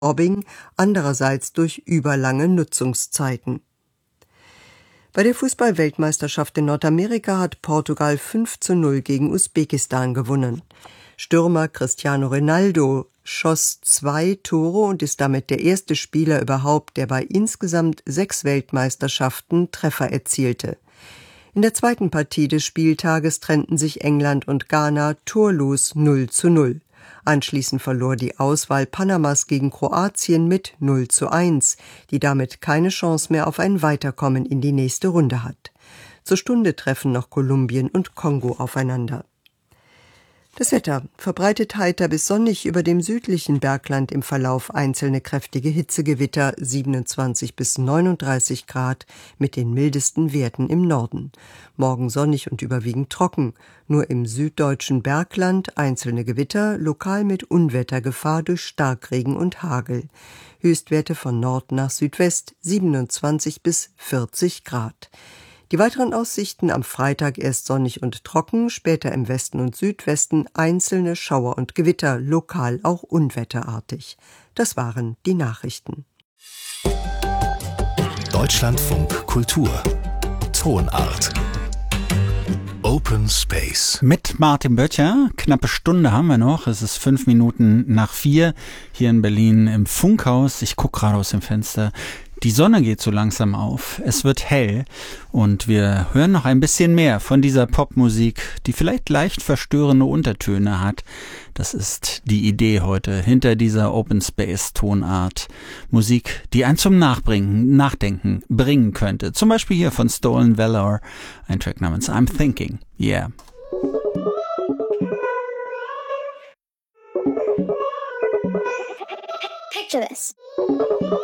Mobbing, andererseits durch überlange Nutzungszeiten. Bei der Fußball-Weltmeisterschaft in Nordamerika hat Portugal 5:0 gegen Usbekistan gewonnen. Stürmer Cristiano Ronaldo schoss 2 Tore und ist damit der erste Spieler überhaupt, der bei insgesamt 6 Weltmeisterschaften Treffer erzielte. In der zweiten Partie des Spieltages trennten sich England und Ghana torlos 0:0. Anschließend verlor die Auswahl Panamas gegen Kroatien mit 0:1, die damit keine Chance mehr auf ein Weiterkommen in die nächste Runde hat. Zur Stunde treffen noch Kolumbien und Kongo aufeinander. Das Wetter: verbreitet heiter bis sonnig, über dem südlichen Bergland im Verlauf einzelne kräftige Hitzegewitter, 27 bis 39 Grad, mit den mildesten Werten im Norden. Morgen sonnig und überwiegend trocken, nur im süddeutschen Bergland einzelne Gewitter, lokal mit Unwettergefahr durch Starkregen und Hagel. Höchstwerte von Nord nach Südwest, 27 bis 40 Grad. Die weiteren Aussichten: am Freitag erst sonnig und trocken, später im Westen und Südwesten einzelne Schauer und Gewitter, lokal auch unwetterartig. Das waren die Nachrichten. Deutschlandfunk Kultur Tonart Open Space. Mit Martin Böttcher. Knappe Stunde haben wir noch. Es ist 5 Minuten nach 4 hier in Berlin im Funkhaus. Ich gucke gerade aus dem Fenster. Die Sonne geht so langsam auf, es wird hell und wir hören noch ein bisschen mehr von dieser Popmusik, die vielleicht leicht verstörende Untertöne hat. Das ist die Idee heute hinter dieser Open Space Tonart. Musik, die einen zum Nachdenken bringen könnte. Zum Beispiel hier von Stolen Valor, ein Track namens I'm Thinking. Yeah. Picture this.